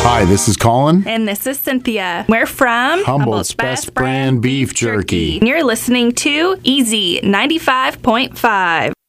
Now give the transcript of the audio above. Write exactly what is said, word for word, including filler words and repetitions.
Hi, this is Colin. And this is Cynthia. We're from Humboldt's Best Brand Beef Jerky. And you're listening to Easy ninety-five point five.